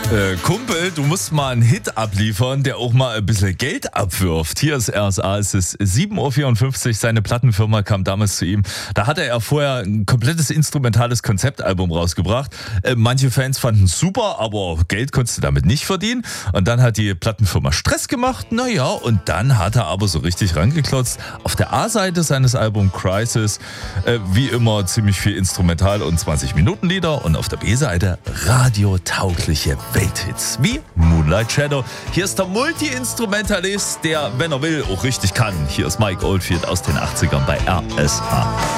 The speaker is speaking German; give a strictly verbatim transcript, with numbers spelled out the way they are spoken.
Äh, Kumpel, du musst mal einen Hit abliefern, der auch mal ein bisschen Geld abwirft. Hier ist R S A, es ist sieben Uhr vierundfünfzig, seine Plattenfirma kam damals zu ihm. Da hatte er vorher ein komplettes instrumentales Konzeptalbum rausgebracht. Äh, manche Fans fanden es super, aber Geld konntest du damit nicht verdienen. Und dann hat die Plattenfirma Stress gemacht, naja, und dann hat er aber so richtig rangeklotzt. Auf der A-Seite seines Albums Crisis, äh, wie immer ziemlich viel Instrumental und zwanzig Minuten Lieder, und auf der B-Seite radiotaugliche Welthits wie Moonlight Shadow. Hier ist der Multi-Instrumentalist, der, wenn er will, auch richtig kann. Hier ist Mike Oldfield aus den achtzigern bei R S A.